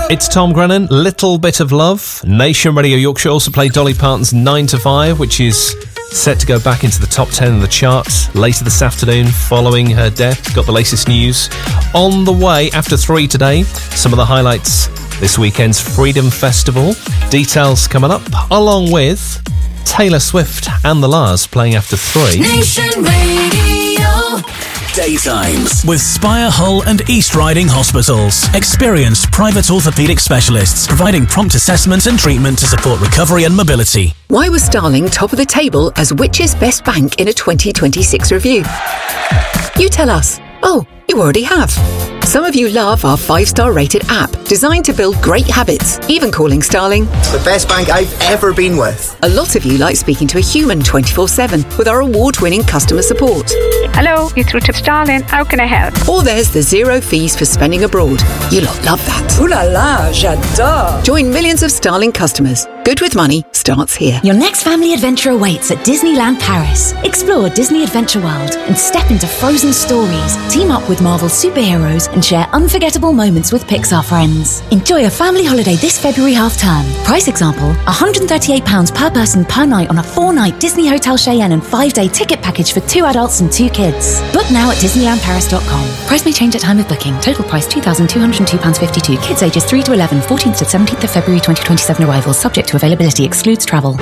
It's Tom Grennan, Little Bit of Love. Nation Radio Yorkshire also played Dolly Parton's 9 to 5, which is set to go back into the top 10 of the charts later this afternoon following her death. Got the latest news on the way after 3 today. Some of the highlights this weekend's Freedom Festival. Details coming up, along with Taylor Swift and the Lars playing after 3. Nation Radio. Daytimes with Spire, Hull and East Riding Hospitals. Experienced private orthopaedic specialists providing prompt assessment and treatment to support recovery and mobility. Why was Starling top of the table as Which's Best Bank in a 2026 review? You tell us. Oh, you already have. Some of you love our 5-star rated app, designed to build great habits, even calling Starling the best bank I've ever been with. A lot of you like speaking to a human 24/7 with our award-winning customer support. Hello, you're through to Starling. How can I help? Or there's the zero fees for spending abroad. You lot love that. Ooh la la, j'adore. Join millions of Starling customers. Good with money starts here. Your next family adventure awaits at Disneyland Paris. Explore Disney Adventure World and step into frozen stories. Team up with Marvel superheroes and share unforgettable moments with Pixar friends. Enjoy a family holiday this February half-term. Price example, £138 per person per night on a 4-night Disney Hotel Cheyenne and 5-day ticket package for 2 adults and 2 kids. Book now at DisneylandParis.com. Price may change at time of booking. Total price £2,202.52. Kids ages 3 to 11, 14th to 17th of February 2027 arrivals. Subject to availability. Excludes travel.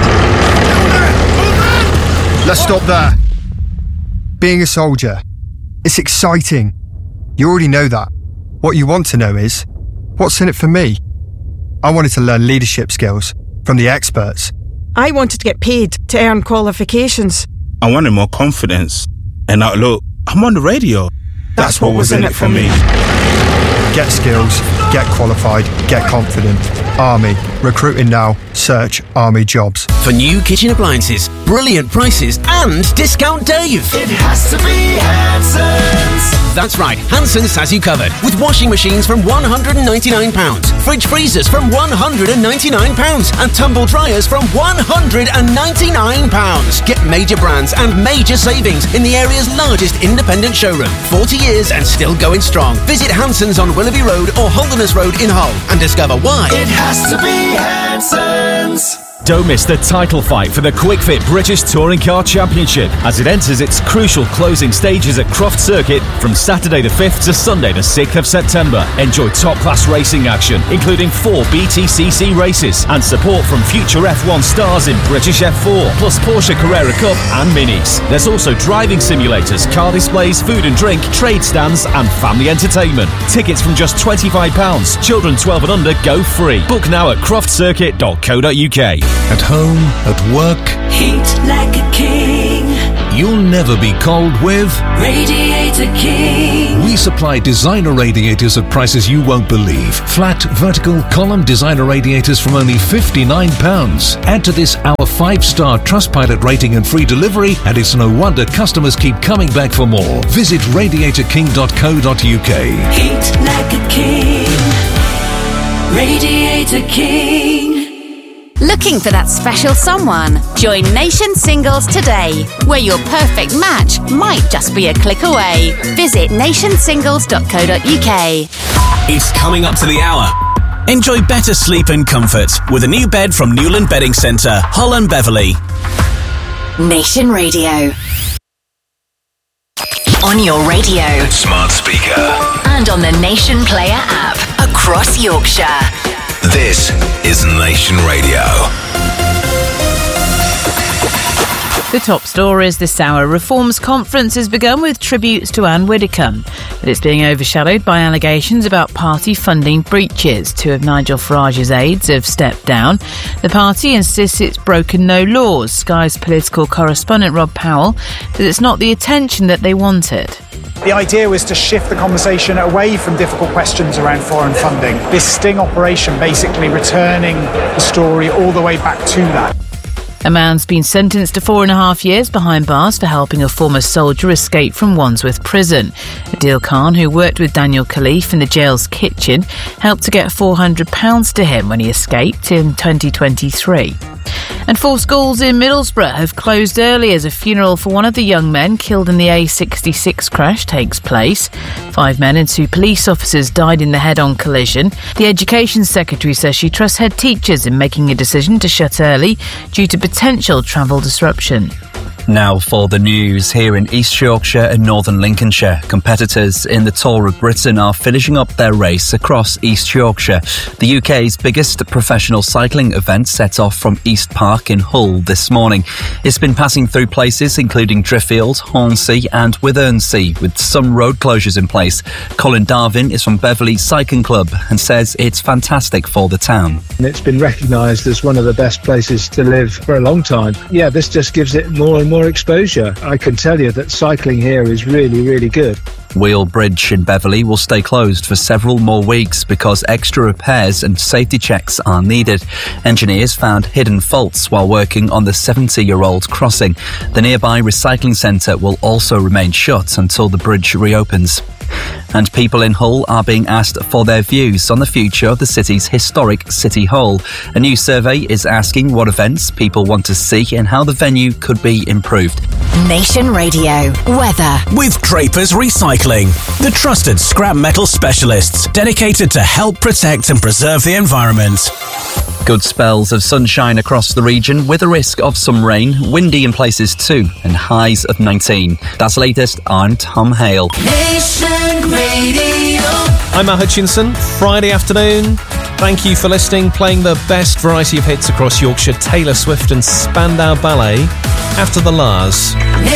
Let's stop there. Being a soldier, it's exciting. You already know that. What you want to know is, what's in it for me? I wanted to learn leadership skills from the experts. I wanted to get paid to earn qualifications. I wanted more confidence. And now look, I'm on the radio. That's what was in it for me. Get skills, get qualified, get confident. Army. Recruiting now. Search Army jobs. For new kitchen appliances, brilliant prices and Discount Dave. It has to be Hanson's. That's right, Hanson's has you covered. With washing machines from £199, fridge freezers from £199 and tumble dryers from £199. Get major brands and major savings in the area's largest independent showroom. 40 years and still going strong. Visit Hanson's on Willoughby Road or Holderness Road in Hull and discover why. It has to be Hanson's. Don't miss the title fight for the Quick Fit British Touring Car Championship as it enters its crucial closing stages at Croft Circuit from Saturday the 5th to Sunday the 6th of September. Enjoy top-class racing action, including 4 BTCC races and support from future F1 stars in British F4, plus Porsche Carrera Cup and Minis. There's also driving simulators, car displays, food and drink, trade stands and family entertainment. Tickets from just £25. Children 12 and under go free. Book now at croftcircuit.co.uk. At home, at work, Heat like a king. You'll never be cold with Radiator King. We supply designer radiators at prices you won't believe. Flat, vertical, column designer radiators from only £59. Add to this our 5-star Trustpilot rating and free delivery, and it's no wonder customers keep coming back for more. Visit radiatorking.co.uk. Heat like a king. Radiator King. Looking for that special someone? Join Nation Singles today, where your perfect match might just be a click away. Visit nationsingles.co.uk. It's coming up to the hour. Enjoy better sleep and comfort with a new bed from Newland Bedding Centre, Hull and Beverley. Nation Radio. On your radio, smart speaker, and on the Nation Player app across Yorkshire. This is Nation Radio. The top stories this hour. Reform's conference has begun with tributes to Anne Widdecombe, but it's being overshadowed by allegations about party funding breaches. 2 of Nigel Farage's aides have stepped down. The party insists it's broken no laws. Sky's political correspondent Rob Powell says it's not the attention that they wanted. The idea was to shift the conversation away from difficult questions around foreign funding. This sting operation basically returning the story all the way back to that. A man's been sentenced to 4.5 years behind bars for helping a former soldier escape from Wandsworth prison. Adil Khan, who worked with Daniel Khalif in the jail's kitchen, helped to get £400 to him when he escaped in 2023. And 4 schools in Middlesbrough have closed early as a funeral for one of the young men killed in the A66 crash takes place. 5 men and 2 police officers died in the head-on collision. The Education Secretary says she trusts head teachers in making a decision to shut early due to potential travel disruption. Now for the news. Here in East Yorkshire and Northern Lincolnshire, competitors in the Tour of Britain are finishing up their race across East Yorkshire. The UK's biggest professional cycling event set off from East Park in Hull this morning. It's been passing through places including Driffield, Hornsea and Withensea, with some road closures in place. Colin Darvin is from Beverley Cycling Club and says it's fantastic for the town. It's been recognised as one of the best places to live for a long time. Yeah, this just gives it more and more exposure. I can tell you that cycling here is really, really good. Wheel Bridge in Beverley will stay closed for several more weeks because extra repairs and safety checks are needed. Engineers found hidden faults while working on the 70-year-old crossing. The nearby recycling centre will also remain shut until the bridge reopens. And people in Hull are being asked for their views on the future of the city's historic City Hall. A new survey is asking what events people want to see and how the venue could be improved. Nation Radio weather with Drapers Recycling, the trusted scrap metal specialists dedicated to help protect and preserve the environment. Good spells of sunshine across the region with a risk of some rain, windy in places too, and highs of 19. That's the latest. I'm Tom Hale. Nation Radio. I'm Matt Hutchinson. Friday afternoon. Thank you for listening. Playing the best variety of hits across Yorkshire. Taylor Swift and Spandau Ballet after the Lars.